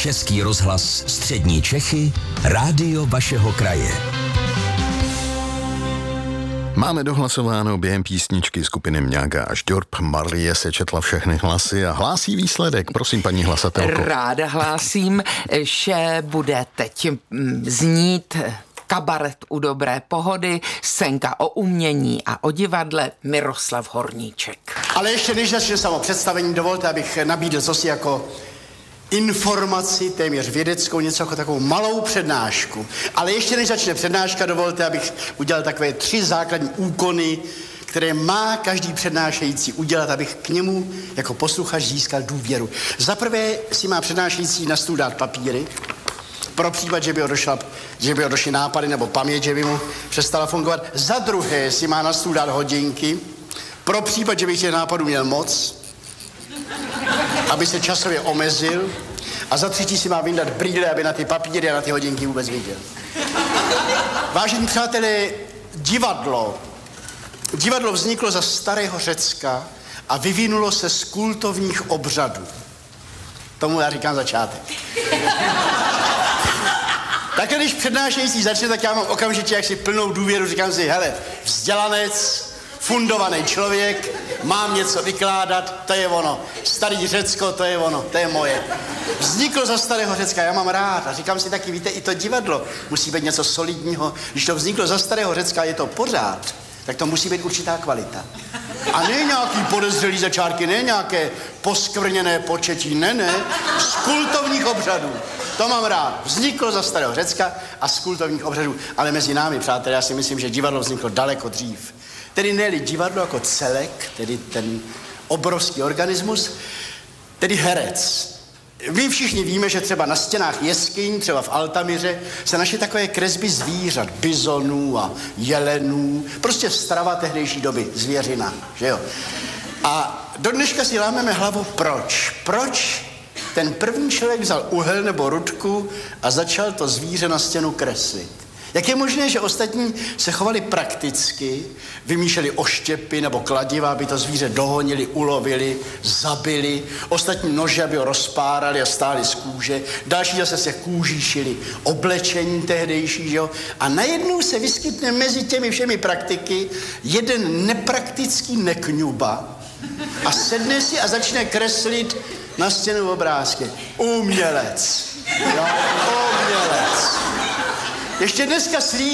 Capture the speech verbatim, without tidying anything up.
Český rozhlas Střední Čechy, rádio vašeho kraje. Máme dohlasováno během písničky skupiny Mňága a Žďorb. Marie se četla všechny hlasy a hlásí výsledek. Prosím, paní hlasatelko. Ráda hlásím, že bude teď znít kabaret u dobré pohody, scénka o umění a o divadle Miroslav Horníček. Ale ještě než začne samo představení, dovolte, abych nabídl cosi jako informaci, téměř vědeckou, něco jako takovou malou přednášku. Ale ještě než začne přednáška, dovolte, abych udělal takové tři základní úkony, které má každý přednášející udělat, abych k němu jako posluchač získal důvěru. Za prvé si má přednášející na stůl dát papíry, pro případ, že by ho došla, že by ho došly nápady nebo paměť, že by mu přestala fungovat. Za druhé si má na stůl dát hodinky, pro případ, že by těch nápadů měl moc, aby se časově omezil. A za třetí si má vyndat brýle, aby na ty papíry a na ty hodinky vůbec viděl. Vážení přátelé, divadlo. Divadlo vzniklo za starého Řecka a vyvinulo se z kultovních obřadů. Tomu já říkám začátek. Takhle, když přednášející začne, tak já mám okamžitě jaksi plnou důvěru, říkám si, hele, vzdělanec, fundovaný člověk, mám něco vykládat, to je ono. Starý Řecko, to je ono, to je moje. Vzniklo za starého Řecka, já mám rád a říkám si taky, víte, i to divadlo musí být něco solidního. Když to vzniklo za starého Řecka, je to pořád, tak to musí být určitá kvalita. A ne nějaký podezřelý začárky, ne nějaké poskvrněné početí, ne, ne, z kultovních obřadů. To mám rád. Vzniklo za starého Řecka a z kultovních obřadů. Ale mezi námi, přátelé, já si myslím, že divadlo vzniklo daleko dřív. Tedy ne-li divadlo jako celek, tedy ten obrovský organismus, tedy herec. My všichni víme, že třeba na stěnách jeskyň, třeba v Altamíře, se našly takové kresby zvířat, bizonů a jelenů, prostě strava tehdejší doby, zvěřina, že jo. A do dneška si lámeme hlavu, proč? Proč ten první člověk vzal uhel nebo rudku a začal to zvíře na stěnu kreslit? Jak je možné, že ostatní se chovali prakticky, vymýšleli oštěpy nebo kladiva, aby to zvíře dohonili, ulovili, zabili, ostatní nože, aby ho rozpárali a stáli z kůže, další zase se kůží šili oblečení tehdejší, že jo? A najednou se vyskytne mezi těmi všemi praktiky jeden nepraktický nekňuba a sedne si a začne kreslit na stěnu obrázky. Umělec. Jo? Umělec. Ještě dneska slí